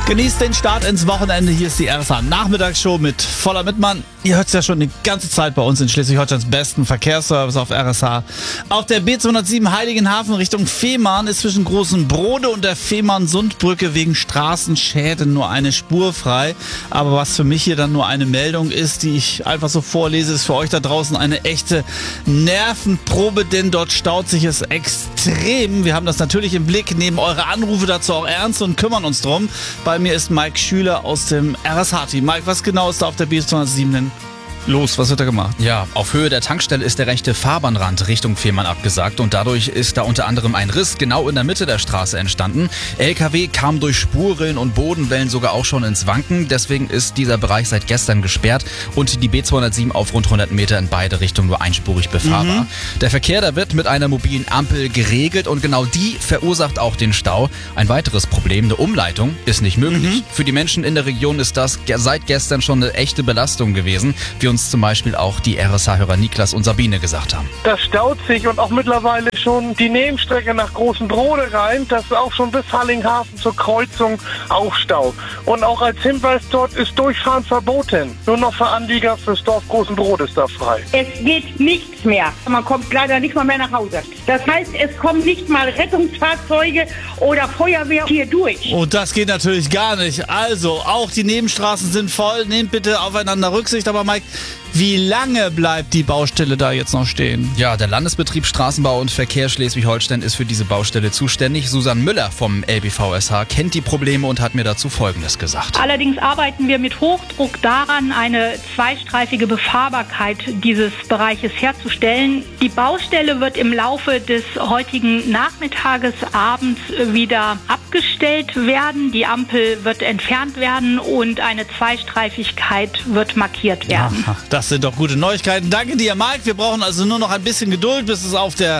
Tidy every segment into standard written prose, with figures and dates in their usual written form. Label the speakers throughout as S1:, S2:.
S1: Genießt den Start ins Wochenende. Hier ist die RSA Nachmittagsshow mit Voller Mittmann. Ihr hört es ja schon die ganze Zeit bei uns in Schleswig-Holsteins besten Verkehrsservice auf RSA. Auf der B207 Heiligenhafen Richtung Fehmarn ist zwischen Großen Brode und der Fehmarn-Sundbrücke wegen Straßenschäden nur eine Spur frei. Aber was für mich hier dann nur eine Meldung ist, die ich einfach so vorlese, ist für euch da draußen eine echte Nervenprobe, denn dort staut sich es extrem. Wir haben das natürlich im Blick, nehmen eure Anrufe dazu auch ernst und kümmern uns drum. Bei mir ist Mike Schüler aus dem RSH-Team. Mike, was genau ist da auf der B207 denn los? Was wird da gemacht?
S2: Ja, auf Höhe der Tankstelle ist der rechte Fahrbahnrand Richtung Fehmarn abgesagt und dadurch ist da unter anderem ein Riss genau in der Mitte der Straße entstanden. LKW kam durch Spurrillen und Bodenwellen sogar auch schon ins Wanken. Deswegen ist dieser Bereich seit gestern gesperrt und die B207 auf rund 100 Meter in beide Richtungen nur einspurig befahrbar. Der Verkehr, da wird mit einer mobilen Ampel geregelt und genau die verursacht auch den Stau. Ein weiteres Problem, eine Umleitung ist nicht möglich. Für die Menschen in der Region ist das seit gestern schon eine echte Belastung gewesen. Wir uns zum Beispiel auch die RSH-Hörer Niklas und Sabine gesagt haben.
S3: Das staut sich und auch mittlerweile schon die Nebenstrecke nach Großen Brode rein. Das ist auch schon bis Hallinghafen zur Kreuzung Aufstau. Und auch als Hinweis, dort ist Durchfahren verboten. Nur noch für Anlieger fürs Dorf Großen Brode ist da frei.
S4: Es geht nichts mehr. Man kommt leider nicht mal mehr nach Hause. Das heißt, es kommen nicht mal Rettungsfahrzeuge oder Feuerwehr hier durch.
S1: Und das geht natürlich gar nicht. Also, auch die Nebenstraßen sind voll. Nehmt bitte aufeinander Rücksicht. Aber Mike, wie lange bleibt die Baustelle da jetzt noch stehen?
S2: Ja, der Landesbetrieb Straßenbau und Verkehr Schleswig-Holstein ist für diese Baustelle zuständig. Susanne Müller vom LBVSH kennt die Probleme und hat mir dazu Folgendes gesagt.
S5: Allerdings arbeiten wir mit Hochdruck daran, eine zweistreifige Befahrbarkeit dieses Bereiches herzustellen. Die Baustelle wird im Laufe des heutigen Nachmittages, abends wieder abgestellt werden. Die Ampel wird entfernt werden und eine Zweistreifigkeit wird markiert werden.
S1: Aha, das sind doch gute Neuigkeiten. Danke dir, Mike. Wir brauchen also nur noch ein bisschen Geduld, bis es auf der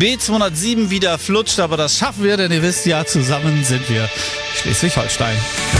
S1: B207 wieder flutscht. Aber das schaffen wir, denn ihr wisst ja, zusammen sind wir Schleswig-Holstein.